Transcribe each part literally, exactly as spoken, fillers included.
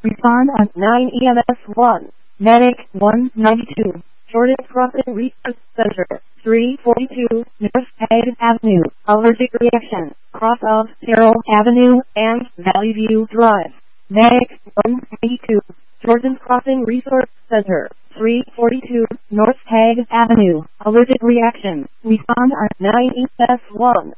Respond on nine E M S one. Medic one ninety-two. Jordan Crossing Research Center. three forty-two North Peg Avenue. Allergic reaction. Cross of Terrell Avenue and Valley View Drive. Medic one ninety-two. Jordan Crossing Resource Center. three forty-two North Peg Avenue. Allergic reaction. Respond on nine E M S one.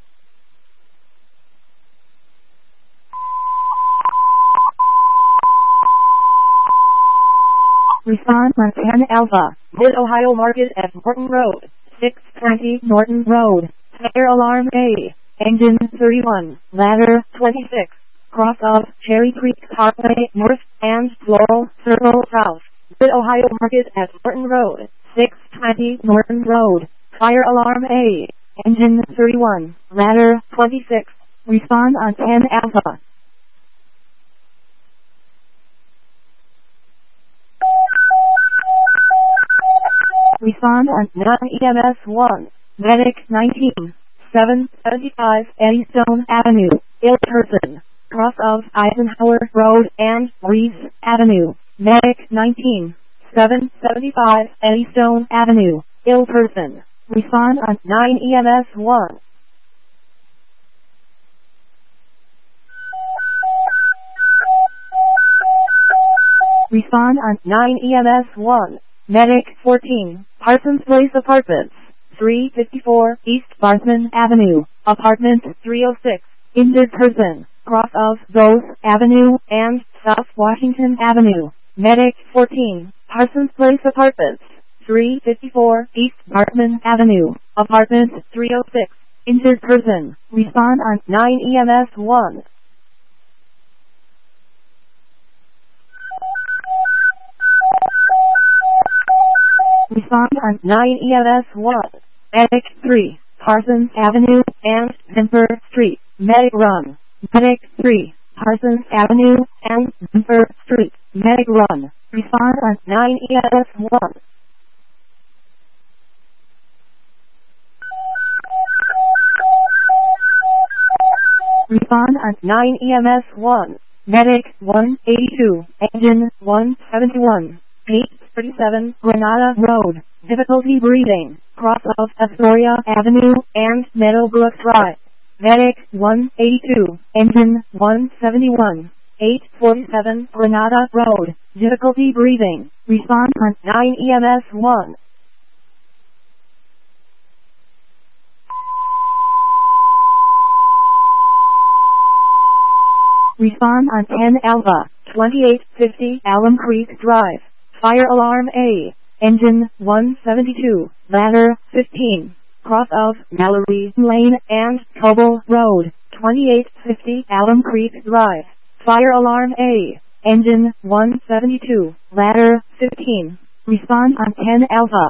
Respond on ten Alpha. Mid-Ohio Market at Morton Road. six twenty Norton Road. Fire alarm A. Engine thirty-one. Ladder twenty-six. Cross of Cherry Creek Parkway North and Floral Circle South. Mid-Ohio Market at Morton Road. six twenty Norton Road. Fire alarm A. Engine thirty-one. Ladder twenty-six. Respond on ten Alpha. Respond on nine E M S one. Medic nineteen. seven seventy-five Eddystone Avenue. Ill person. Cross of Eisenhower Road and Reeves Avenue. Medic nineteen. seven seventy-five Eddystone Avenue. Ill person. Respond on nine E M S one. Respond on nine E M S one. Medic fourteen. Parsons Place Apartments. three fifty-four East Bartman Avenue. Apartment three oh six. Injured person. Cross of Those Avenue and South Washington Avenue. Medic fourteen. Parsons Place Apartments. three fifty-four East Bartman Avenue. Apartment three oh six. Injured person. Respond on nine E M S one. Respond on nine E M S one. Medic three. Parsons Avenue and Vimper Street. Medic run. Medic three. Parsons Avenue and Vimper Street. Medic run. Respond on nine E M S one. Respond on nine E M S one. Medic one eighty-two. Engine one seventy-one. eight thirty-seven Granada Road. Difficulty breathing. Cross of Astoria Avenue and Meadowbrook Drive. Medic one eighty-two. Engine one seventy-one. eight forty-seven Granada Road. Difficulty breathing. Respond on nine E M S one. Respond on ten Alpha. twenty-eight fifty Alum Creek Drive. Fire alarm A. Engine one seventy-two. Ladder fifteen. Cross of Mallory Lane and Coble Road. twenty-eight fifty Alum Creek Drive. Fire alarm A. Engine one seventy-two. Ladder fifteen. Respond on ten Alpha.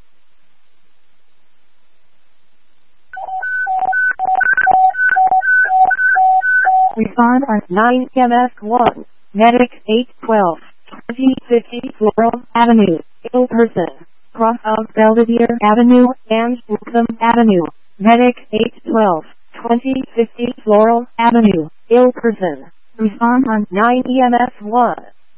Respond on nine E M S one. Medic eight twelve. twenty fifty Floral Avenue. Ill person. Cross of Belvedere Avenue and Wickham Avenue. Medic eight twelve. twenty fifty Floral Avenue. Ill person. Respond on nine E M S one.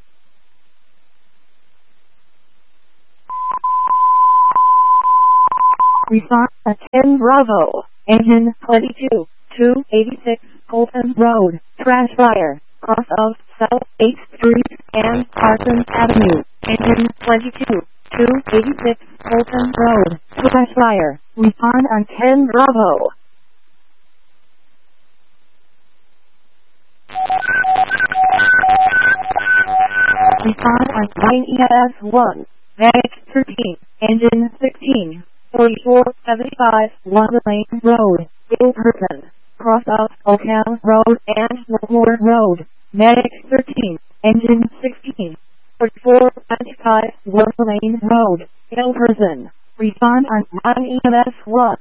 Respond on ten Bravo. Engine twenty-two. two eighty-six Colton Road. Trash fire. Cross of South eighth Street and Parsons Avenue. Engine twenty-two. two eighty-six Colton Road. Trash fire. Respond on ten Bravo. Respond on nine E M S one. Medic thirteen. Engine sixteen. forty-four seventy-five Water Lane Road. Ill person. Cross of Oaktown Road and Northmore Road. Medic thirteen. Engine sixteen. forty-four seventy-five Water Lane Road. Ill person. Respond on nine E M S one.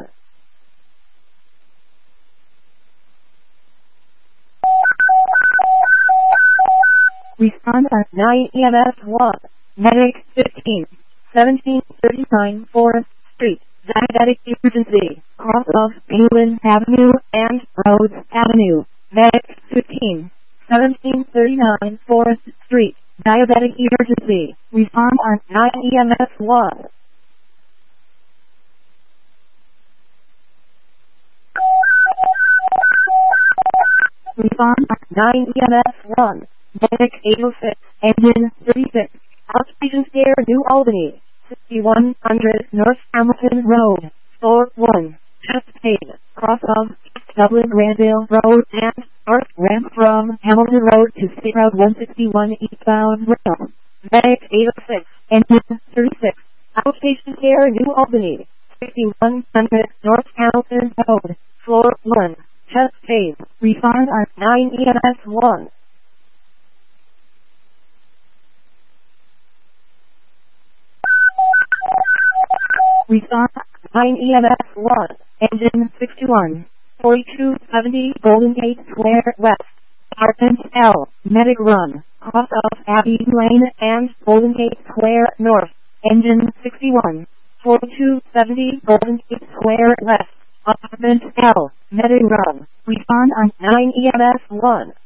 Respond on nine E M S one. Medic fifteen. seventeen thirty-nine Forest Street. Diabetic emergency. Cross of England Avenue and Rhodes Avenue. Medic fifteen. seventeen thirty-nine Forest Street, diabetic emergency. Respond on nine E M S one. Respond on nine E M S one. Medic eight oh six, engine thirty-six, outpatient care New Albany, sixty-one hundred North Hamilton Road, floor one, chest pain, cross of Dublin Granville Road and north ramp from Hamilton Road to State Road one sixty-one eastbound rail. Medic eight oh six, engine thirty-six, outpatient care New Albany, sixty-one hundred North Hamilton Road, floor one, chest pain. Respond on nine E M S one. Respond nine E M S one, engine sixty-one, forty-two seventy Golden Gate Square West, Apartment L, Medic Run, cross of Abbey Lane and Golden Gate Square North, engine sixty-one, forty-two seventy Golden Gate Square West, Apartment L, Medic Run. Respond on nine E M S one.